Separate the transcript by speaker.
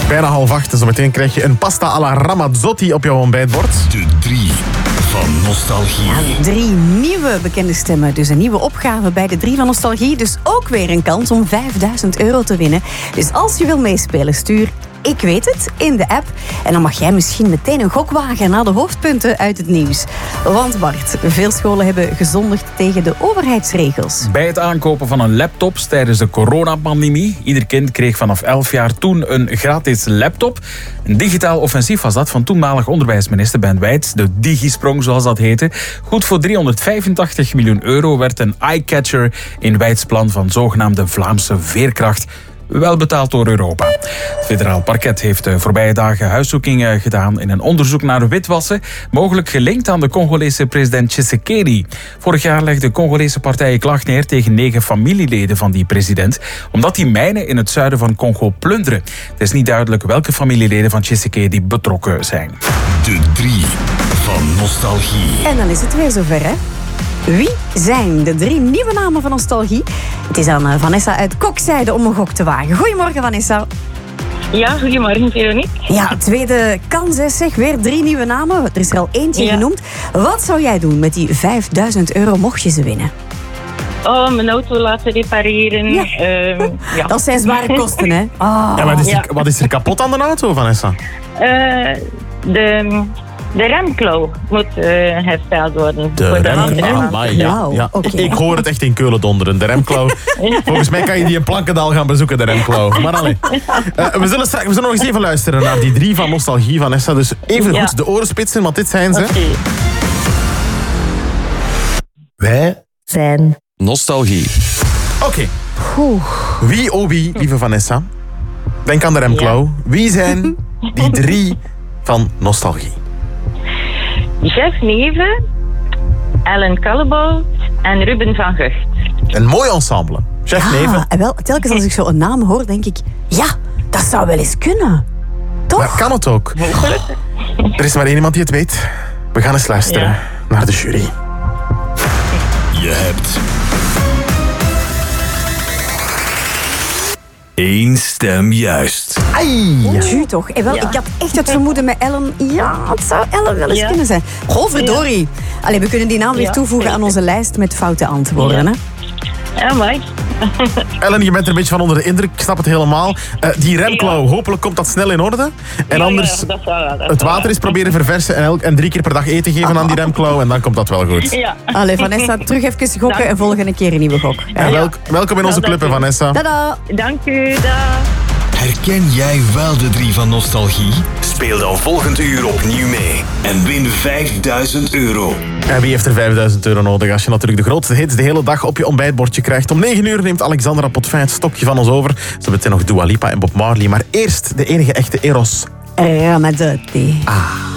Speaker 1: bijna 7:30. Zometeen krijg je een pasta alla Ramazzotti op jouw ontbijtbord.
Speaker 2: De 3 van Nostalgie.
Speaker 3: Ja, 3 nieuwe bekende stemmen. Dus een nieuwe opgave bij de 3 van Nostalgie. Dus ook weer een kans om €5.000 te winnen. Dus als je wil meespelen, stuur Ik weet het in de app. En dan mag jij misschien meteen een gok wagen naar de hoofdpunten uit het nieuws. Want Bart, veel scholen hebben gezondigd tegen de overheidsregels.
Speaker 4: Bij het aankopen van een laptop tijdens de coronapandemie. Ieder kind kreeg vanaf 11 jaar toen een gratis laptop. Een digitaal offensief was dat van toenmalig onderwijsminister Ben Wijts. De digisprong, zoals dat heette. Goed voor €385 miljoen werd een eye-catcher in Wijts plan van zogenaamde Vlaamse veerkracht. Wel betaald door Europa. Het federaal parket heeft de voorbije dagen huiszoekingen gedaan in een onderzoek naar witwassen, mogelijk gelinkt aan de Congolese president Tshisekedi. Vorig jaar legden Congolese partijen klacht neer tegen 9 familieleden van die president, omdat die mijnen in het zuiden van Congo plunderen. Het is niet duidelijk welke familieleden van Tshisekedi betrokken zijn.
Speaker 2: De 3 van Nostalgie.
Speaker 3: En dan is het weer zover, hè? Wie zijn de 3 nieuwe namen van Nostalgie? Het is aan Vanessa uit Kokzijde om een gok te wagen. Goedemorgen, Vanessa.
Speaker 5: Ja, goedemorgen, Veronique.
Speaker 3: Ja, tweede kans, hè, zeg. Weer 3 nieuwe namen. Er is er al eentje genoemd. Wat zou jij doen met die €5.000 mocht je ze winnen?
Speaker 5: Oh, mijn auto laten repareren.
Speaker 3: Ja.
Speaker 5: Ja.
Speaker 3: Dat zijn zware kosten, hè? Oh.
Speaker 1: Ja, wat is er kapot aan de auto, Vanessa?
Speaker 5: De remklauw moet hersteld worden.
Speaker 1: De
Speaker 5: Voor
Speaker 1: remklauw.
Speaker 5: andere.
Speaker 1: Ja.
Speaker 3: Oké.
Speaker 1: Ik hoor het echt in Keulen donderen. De remklauw. Volgens mij kan je die in Plankendaal gaan bezoeken, de remklauw. Maar allee. We zullen nog eens even luisteren naar die 3 van Nostalgie, Vanessa. Dus even goed de oren spitsen, want dit zijn ze.
Speaker 5: Oké.
Speaker 1: Wij
Speaker 3: Zijn.
Speaker 2: Nostalgie.
Speaker 1: Oké. Wie, oh wie, lieve Vanessa? Denk aan de remklauw. Wie zijn die 3 van Nostalgie?
Speaker 5: Jeff Neven, Ellen Kallebout en Ruben van Gucht.
Speaker 1: Een mooi ensemble. Chef Neven.
Speaker 3: En wel, telkens als ik zo een naam hoor, denk ik... Ja, dat zou wel eens kunnen. Toch?
Speaker 1: Ja, kan het ook. Er is maar één iemand die het weet. We gaan eens luisteren naar de jury.
Speaker 2: Je hebt 1 stem juist.
Speaker 3: Ju toch? En wel, ik had echt het vermoeden met Ellen. Ja, het zou Ellen wel eens kunnen zijn. Goh, verdorie. Allee, we kunnen die naam weer toevoegen aan onze lijst met foute antwoorden. Hè?
Speaker 5: Ja, mooi.
Speaker 1: Ellen, je bent er een beetje van onder de indruk. Ik snap het helemaal. Die remklauw, hopelijk komt dat snel in orde. En anders
Speaker 5: dat zou wel,
Speaker 1: het water is proberen verversen en 3 keer per dag eten geven aan die remklauw. En dan komt dat wel goed.
Speaker 5: Ja.
Speaker 3: Allee, Vanessa, terug even gokken en volgende keer een nieuwe gok.
Speaker 1: En welkom in onze club, hè, Vanessa.
Speaker 3: Tada!
Speaker 5: Dank u, dag.
Speaker 2: Herken jij wel de 3 van Nostalgie? Speel dan volgend uur opnieuw mee. En win €5.000.
Speaker 1: En wie heeft er €5.000 nodig als je natuurlijk de grootste hits de hele dag op je ontbijtbordje krijgt? Om 9 uur neemt Alexandra Potvin het stokje van ons over. Zo meteen nog Dua Lipa en Bob Marley. Maar eerst de enige echte Eros.
Speaker 3: Ramazzotti.